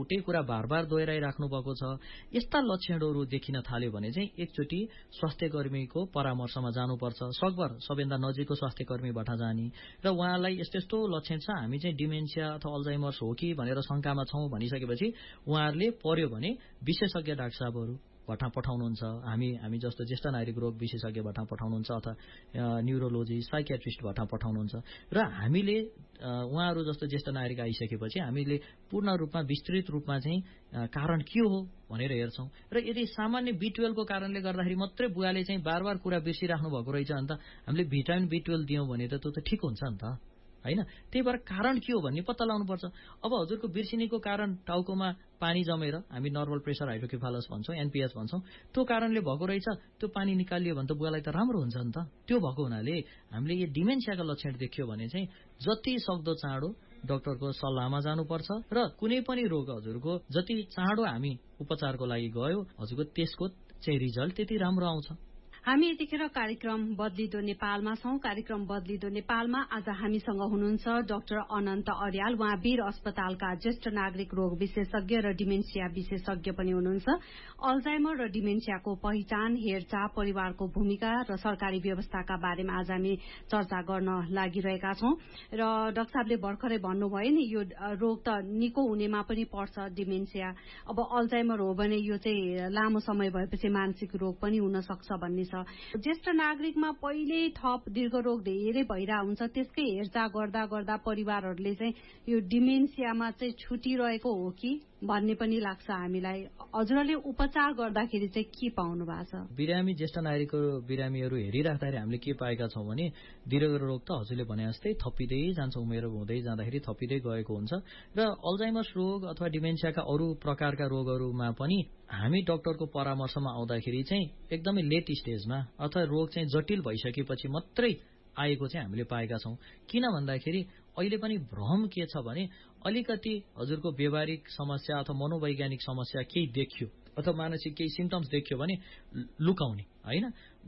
एउटै कुरा बार दोहोऱ्याइराख्नु भएको छ, यस्ता लक्षणहरू देखिन थाल्यो भने चाहिँ एकचोटि स्वास्थ्य कर्मीको परामर्शमा जानुपर्छ। सकभर सबैभन्दा नजिकको स्वास्थ्य कर्मीबाट जाने र उहाँलाई यस्तो लक्षण छ, हामी चाहिँ डिमेन्सिया अथवा अल्जाइमर्स हो कि भनेर शंकामा छौं भनिसकेपछि उहाँहरूले पर्यो भने विशेषज्ञ डाक्टर साहबहरू भट्टा पठाउनुहुन्छ। हामी जस्तो ज्येष्ठ नागरिक रोग विशेषज्ञ भट्टा पठाउनुहुन्छ अथवा न्युरोलोजी साइकियाट्रिस्ट भट्टा पठाउनुहुन्छ र हामीले उहाँहरू जस्तो ज्येष्ठ नागरिक आइसकेपछि हामीले पूर्ण रूपमा विस्तृत रूपमा चाहिँ कारण के हो भनेर हेर्छौं। र यदि सामान्य B12 को कारणले गर्दाखेरि मात्रै बुवाले चाहिँ बार कुरा बिर्सिराख्नु भएको रहेछ भने त हामीले भिटामिन B12 दियौं भने त त्यो त ठिक हुन्छ नि त हैन। त्यही भएर कारण के हो भन्ने पत्ता लगाउनु पर्छ। अब हजुरको बिर्सिनेको कारण टाउकोमा पानी जमेर हामी नर्मल प्रेसर हाइड्रोकेफालस भन्छौं, NPH भन्छौं, त्यो कारणले भएको रहेछ, त्यो पानी निकालियो भने त बुवालाई त राम्रो हुन्छ नि त। त्यो भएको हुनाले हामीले यो डिमेन्सियाका लक्षण देखियो भने चाहिँ जति सक्दो चाँडो डाक्टरको सल्लाहमा जानुपर्छ र कुनै पनि रोग हजुरको जति चाँडो हामी उपचारको लागि गयो हजुरको त्यसको चाहिँ रिजल्ट त्यति राम्रो आउँछ। हामी यतिखेर कार्यक्रम बदलिदो नेपालमा छौं। कार्यक्रम बदलिदो नेपालमा आज हामीसँग हुनुहुन्छ डाक्टर अनन्त अर्याल। उहाँ वीर अस्पतालका ज्येष्ठ नागरिक रोग विशेषज्ञ र डिमेन्सिया विशेषज्ञ पनि हुनुहुन्छ। अल्जाइमर र डिमेन्सियाको पहिचान, हेरचाह, परिवारको भूमिका र सरकारी व्यवस्थाका बारेमा आज हामी चर्चा गर्न लागिरहेका छौं। र डाक्टर साहबले भर्खरै भन्नुभयो नि, यो रोग त निको हुनेमा पनि पर्छ डिमेन्सिया। अब अल्जाइमर हो भने यो चाहिँ लामो समय भएपछि मानसिक रोग पनि हुन सक्छ भन्ने छ। ज्येष्ठ नागरिकमा पहिले थप दीर्घरोग धेरै भइरा हुन्छ, त्यसकै हेरचाह गर्दा गर्दा परिवारहरूले चाहिँ यो डिमेन्सियामा चाहिँ छुटिरहेको हो कि भन्ने पनि लाग्छ हामीलाई। हजुरले उपचार गर्दाखेरि चाहिँ के पाउनु भएको छ? बिरामी ज्येष्ठ नागरिकको बिरामीहरू हेरिराख्दाखेरि हामीले के पाएका छौं भने दीर्घरोग त हजुरले भने जस्तै थपिँदै जान्छ, उमेर हुँदै जाँदाखेरि थपिँदै गएको हुन्छ र अल्जाइमर्स रोग अथवा डिमेन्सियाका अरू प्रकारका रोगहरूमा पनि हामी डाक्टरको परामर्शमा आउँदाखेरि चाहिँ एकदमै लेट स्टेजमा अथवा रोग चाहिँ जटिल भइसकेपछि मात्रै आएको चाहिँ हामीले पाएका छौं। किन भन्दाखेरि अहिले पनि भ्रम के छ भने अलिकति हजुरको व्यवहारिक समस्या अथवा मनोवैज्ञानिक समस्या केही देखियो अथवा मानसिक केही सिम्पटम्स देखियो भने लुकाउने हैन।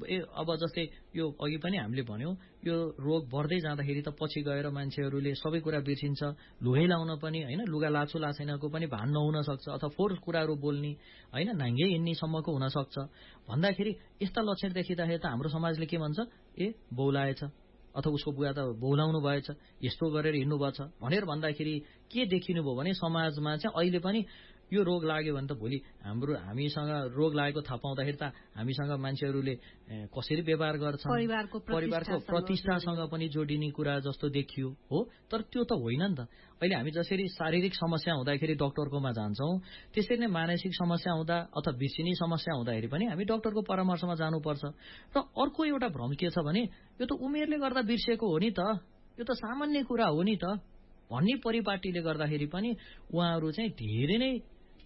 अब जस्तै यो अघि पनि हामीले भन्यौं, यो रोग बढ्दै जाँदाखेरि त पछि गएर मान्छेहरूले सबै कुरा बिर्सिन्छ, लुगै लाउन पनि हैन, लुगा लाछु लाछैनको पनि भान नहुन सक्छ अथवा फोहोर कुराहरू बोल्ने हैन, नाङ्गे हिँड्ने सम्मको हुन सक्छ भन्दाखेरि यस्ता लक्षण देखिँदाखेरि त हाम्रो समाजले के भन्छ, ए बौलाएछ अथवा उसको बुवा त बौलाउनु भएछ, यस्तो गरेर हिँड्नु भएछ भनेर भन्दाखेरि के देखिनु भयो भने समाजमा चाहिँ अहिले पनि यो रोग लाग्यो भने त भोलि हामीसँग रोग लागेको थाहा पाउँदाखेरि त हामीसँग मान्छेहरूले कसरी व्यवहार गर्छन्, परिवारको प्रतिष्ठासँग पनि जोडिने कुरा जस्तो देखियो हो। तर त्यो त होइन नि त। अहिले हामी जसरी शारीरिक समस्या हुँदाखेरि डाक्टरकोमा जान्छौं, त्यसरी नै मानसिक समस्या हुँदा अथवा बिर्सिने समस्या हुँदाखेरि पनि हामी डाक्टरको परामर्शमा जानुपर्छ। र अर्को एउटा भ्रम के छ भने यो त उमेरले गर्दा बिर्सेको हो नि त, यो त सामान्य कुरा हो नि त भन्ने परिपाटीले गर्दाखेरि पनि उहाँहरू चाहिँ धेरै नै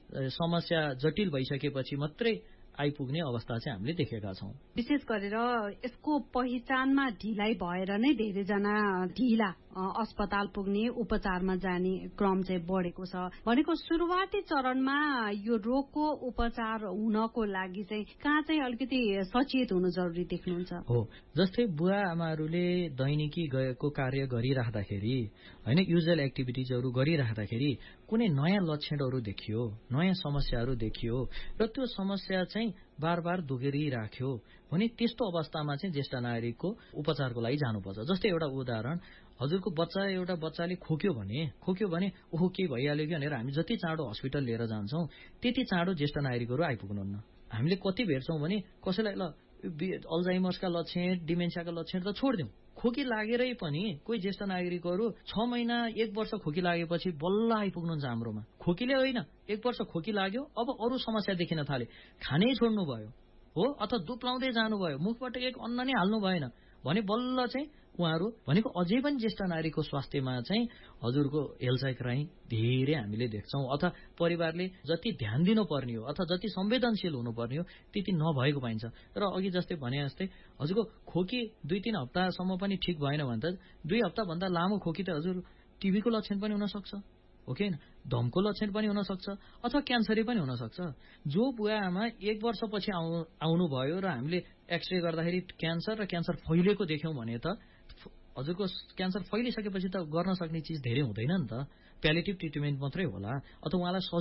समस्या जटिल भइसकेपछि मात्रै आइपुग्ने अवस्था चाहिँ हामीले देखेका छौं। विशेष गरेर यसको पहिचानमा ढिलाइ भएर नै धेरैजना ढिला अस्पताल पुग्ने, उपचारमा जाने क्रम चाहिँ बढेको छ। भनेको सुरुवाती चरणमा यो रोगको उपचार हुनको लागि चाहिँ कहाँ चाहिँ अलिकति सचेत हुनु जरुरी देख्नुहुन्छ? हो, जस्तै बुवा आमाहरूले दैनिकी गएको कार्य गरिराख्दाखेरि हैन, युजुअल एक्टिभिटिजहरू गरिराख्दाखेरि कुनै नयाँ लक्षणहरू देखियो, नयाँ समस्याहरू देखियो र त्यो समस्या चाहिँ बार दोहोरिराख्यो भने त्यस्तो अवस्थामा चाहिँ ज्येष्ठ नागरिकको उपचारको लागि जानुपर्छ। जस्तै एउटा उदाहरण, हजुरको एउटा बच्चाले खोक्यो भने ओहो के भइहाल्यो कि भनेर हामी जति चाँडो हस्पिटल लिएर जान्छौं त्यति चाँडो ज्येष्ठ नागरिकहरू आइपुग्नुहुन्न। हामीले कति भेट्छौं भने कसैलाई ल अल्जाइमर्सका लक्षण, डिमेन्सियाका लक्षण त छोड्दिउँ, खोकी लागेरै पनि कोही ज्येष्ठ नागरिकहरू 6 महिना 1 वर्ष खोकी लागेपछि बल्ल आइपुग्नुहुन्छ हाम्रोमा। खोकीले होइन, 1 वर्ष खोकी लाग्यो, अब अरू समस्या देखिन थाले, खानै छोड्नु भयो हो अथवा दुप्लाउँदै जानुभयो, मुखबाट एक अन्न नै हाल्नु भएन भने बल्ल चाहिँ उहाँहरू भनेको अझै पनि ज्येष्ठ नागरिकको स्वास्थ्यमा चाहिँ हजुरको हेलचाक्राइ धेरै हामीले देख्छौं अथवा परिवारले जति ध्यान दिनुपर्ने हो अथवा जति संवेदनशील हुनुपर्ने हो त्यति नभएको पाइन्छ। र अघि जस्तै भने जस्तै हजुरको खोकी 2-3 हप्तासम्म पनि ठिक भएन भने त 2 हप्ता भन्दा लामो खोकी त हजुर टिबीको लक्षण पनि हुन सक्छ, हो कि हैन, दमको लक्षण पनि हुन सक्छ अथवा क्यान्सरै पनि हुन सक्छ। जो बुवा आमा 1 वर्षपछि आउनु भयो र हामीले एक्सरे गर्दाखेरि क्यान्सर र क्यान्सर फैलिएको देख्यौं भने त हजुरको क्यान्सर फैलिसकेपछि त गर्न सक्ने चीज धेरै हुँदैन नि त, प्यालिएटिभ ट्रिटमेन्ट मात्रै होला अथवा उहाँलाई